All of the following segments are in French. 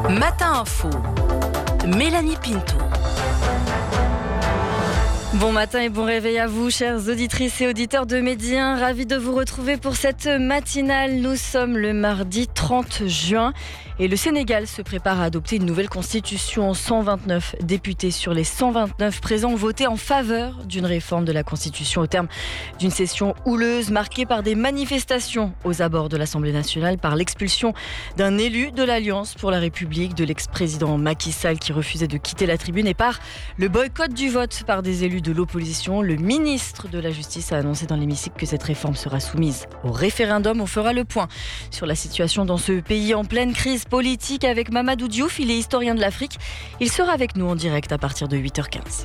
Matin Info, Mélanie Pinto. Bon matin et bon réveil à vous, chères auditrices et auditeurs de Midi 1. Ravis de vous retrouver pour cette matinale. Nous sommes le mardi 30 juin et le Sénégal se prépare à adopter une nouvelle constitution. 129 députés sur les 129 présents ont voté en faveur d'une réforme de la constitution au terme d'une session houleuse marquée par des manifestations aux abords de l'Assemblée nationale, par l'expulsion d'un élu de l'Alliance pour la République, de l'ex-président Macky Sall qui refusait de quitter la tribune, et par le boycott du vote par des élus de l'opposition. Le ministre de la Justice a annoncé dans l'hémicycle que cette réforme sera soumise au référendum. On fera le point sur la situation dans ce pays en pleine crise politique avec Mamadou Diouf. Il est historien de l'Afrique. Il sera avec nous en direct à partir de 8h15.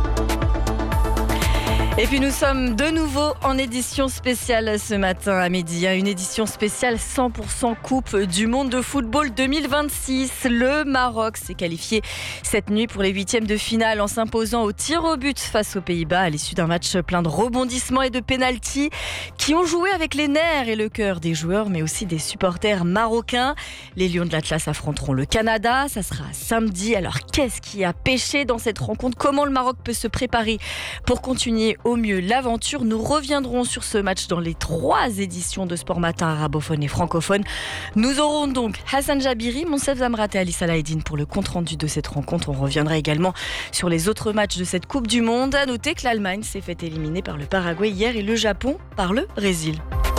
Et puis nous sommes de nouveau en édition spéciale ce matin à midi. Une édition spéciale 100% Coupe du Monde de football 2026. Le Maroc s'est qualifié cette nuit pour les huitièmes de finale en s'imposant au tir au but face aux Pays-Bas à l'issue d'un match plein de rebondissements et de pénaltys qui ont joué avec les nerfs et le cœur des joueurs mais aussi des supporters marocains. Les Lions de l'Atlas affronteront le Canada. Ça sera samedi. Alors qu'est-ce qui a pêché dans cette rencontre? Comment le Maroc peut se préparer pour continuer au mieux l'aventure? Nous reviendrons sur ce match dans les 3 éditions de Sport Matin arabophone et francophone. Nous aurons donc Hassan Jabiri, Monsef Zamrat et Ali Salahedine pour le compte-rendu de cette rencontre. On reviendra également sur les autres matchs de cette Coupe du Monde. À noter que l'Allemagne s'est fait éliminer par le Paraguay hier et le Japon par le Brésil.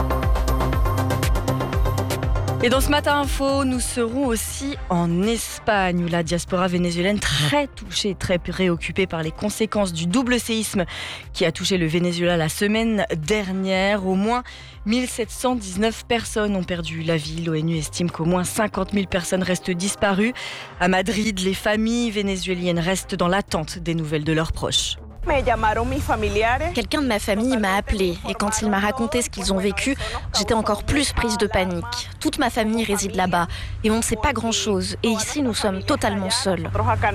Et dans ce Matin Info, nous serons aussi en Espagne où la diaspora vénézuélienne très touchée, très préoccupée par les conséquences du double séisme qui a touché le Venezuela la semaine dernière. Au moins 1719 personnes ont perdu la vie. L'ONU estime qu'au moins 50 000 personnes restent disparues. À Madrid, les familles vénézuéliennes restent dans l'attente des nouvelles de leurs proches. Quelqu'un de ma famille m'a appelé et quand il m'a raconté ce qu'ils ont vécu, j'étais encore plus prise de panique. Toute ma famille réside là-bas et on ne sait pas grand-chose. Et ici, nous sommes totalement seuls.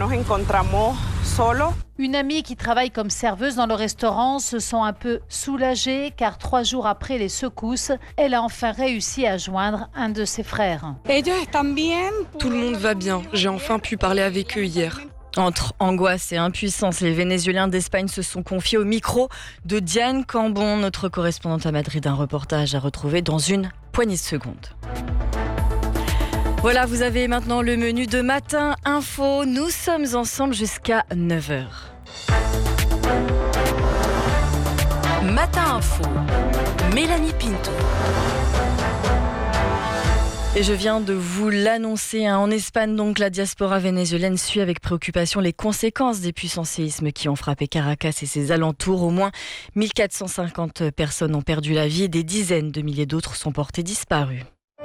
Une amie qui travaille comme serveuse dans le restaurant se sent un peu soulagée car 3 jours après les secousses, elle a enfin réussi à joindre un de ses frères. Tout le monde va bien. J'ai enfin pu parler avec eux hier. Entre angoisse et impuissance, les Vénézuéliens d'Espagne se sont confiés au micro de Diane Cambon, notre correspondante à Madrid. Un reportage à retrouver dans une poignée de secondes. Voilà, vous avez maintenant le menu de Matin Info. Nous sommes ensemble jusqu'à 9h. Matin Info, Mélanie Pinto. Et je viens de vous l'annoncer, en Espagne, donc, la diaspora vénézuélienne suit avec préoccupation les conséquences des puissants séismes qui ont frappé Caracas et ses alentours. Au moins 1450 personnes ont perdu la vie et des dizaines de milliers d'autres sont portées disparues.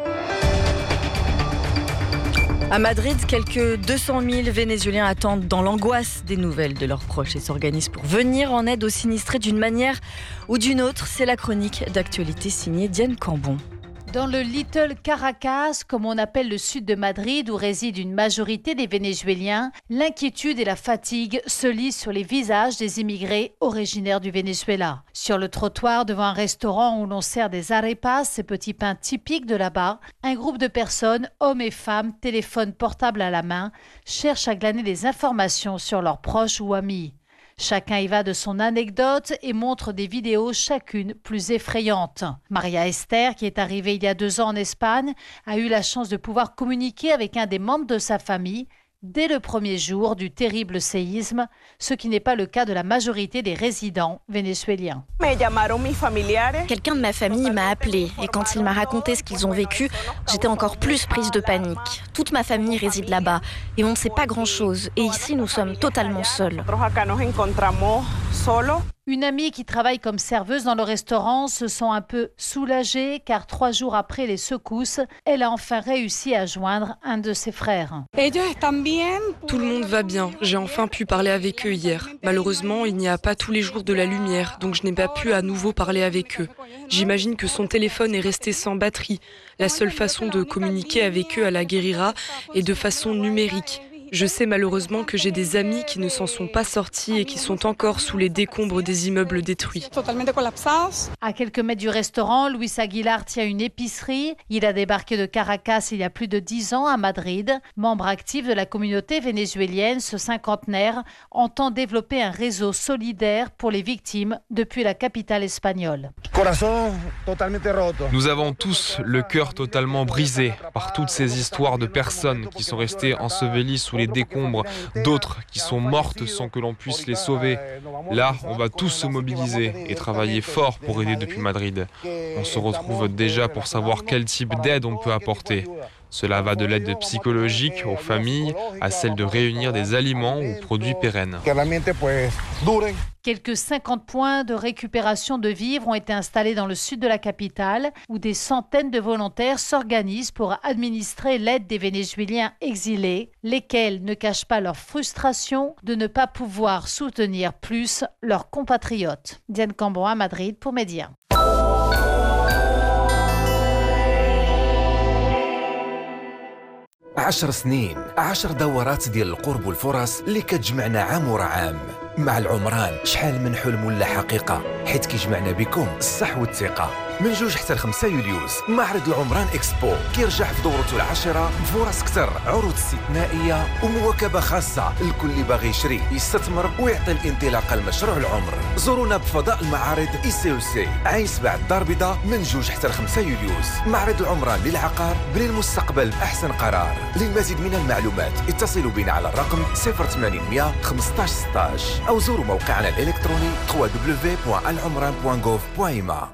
À Madrid, quelques 200 000 Vénézuéliens attendent dans l'angoisse des nouvelles de leurs proches et s'organisent pour venir en aide aux sinistrés d'une manière ou d'une autre. C'est la chronique d'actualité signée Diane Cambon. Dans le Little Caracas, comme on appelle le sud de Madrid, où réside une majorité des Vénézuéliens, l'inquiétude et la fatigue se lisent sur les visages des immigrés originaires du Venezuela. Sur le trottoir devant un restaurant où l'on sert des arepas, ces petits pains typiques de là-bas, un groupe de personnes, hommes et femmes, téléphone portable à la main, cherchent à glaner des informations sur leurs proches ou amis. Chacun y va de son anecdote et montre des vidéos, chacune plus effrayantes. Maria Esther, qui est arrivée il y a 2 ans en Espagne, a eu la chance de pouvoir communiquer avec un des membres de sa famille dès le premier jour du terrible séisme, ce qui n'est pas le cas de la majorité des résidents vénézuéliens. Quelqu'un de ma famille m'a appelé et quand il m'a raconté ce qu'ils ont vécu, j'étais encore plus prise de panique. Toute ma famille réside là-bas et on ne sait pas grand-chose. Et ici, nous sommes totalement seuls. Une amie qui travaille comme serveuse dans le restaurant se sent un peu soulagée car 3 jours après les secousses, elle a enfin réussi à joindre un de ses frères. Tout le monde va bien. J'ai enfin pu parler avec eux hier. Malheureusement, il n'y a pas tous les jours de la lumière, donc je n'ai pas pu à nouveau parler avec eux. J'imagine que son téléphone est resté sans batterie. La seule façon de communiquer avec eux à la guérilla est de façon numérique. Je sais malheureusement que j'ai des amis qui ne s'en sont pas sortis et qui sont encore sous les décombres des immeubles détruits. À quelques mètres du restaurant, Luis Aguilar tient une épicerie. Il a débarqué de Caracas il y a plus de 10 ans à Madrid. Membre actif de la communauté vénézuélienne, ce cinquantenaire entend développer un réseau solidaire pour les victimes depuis la capitale espagnole. Nous avons tous le cœur totalement brisé par toutes ces histoires de personnes qui sont restées ensevelies sous les décombres, d'autres qui sont mortes sans que l'on puisse les sauver. Là, on va tous se mobiliser et travailler fort pour aider depuis Madrid. On se retrouve déjà pour savoir quel type d'aide on peut apporter. Cela va de l'aide psychologique aux familles à celle de réunir des aliments ou produits pérennes. Quelques 50 points de récupération de vivres ont été installés dans le sud de la capitale, où des centaines de volontaires s'organisent pour administrer l'aide des Vénézuéliens exilés, lesquels ne cachent pas leur frustration de ne pas pouvoir soutenir plus leurs compatriotes. Diane Cambon à Madrid pour Média. 10 سنين 10 دورات ديال القرب والفرص اللي كتجمعنا عام ورا عام. مع العمران شحال من حلم ولا حقيقة حيت كيجمعنا بكم الصح والثقة. من 2 حتى 5 يوليوز معرض العمران إكسبو كيرجع في دورته العاشرة بفرص كتر، عروض استثنائية ومواكبة خاصة لكل اللي باغي يشري يستثمر ويعطي الانطلاقة لمشروع العمر. زورونا بفضاء المعارض ICOC عايس بعد الدار البيضاء من 2 حتى 5 يوليوز. معرض العمران للعقار بني المستقبل بأحسن قرار. للمزيد من المعلومات اتصلوا بنا على الرقم 0800 15 16 أو زوروا موقعنا الإلكتروني www.alomran.gov.ma.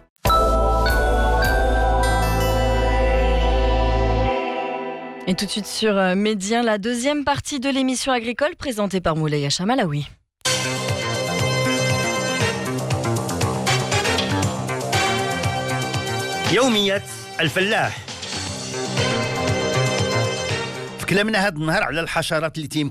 Et tout de suite sur Média, la deuxième partie de l'émission agricole présentée par Moulay Chamalaoui. يومية الفلاح. في كلامنا هذا النهار على الحشرات اللي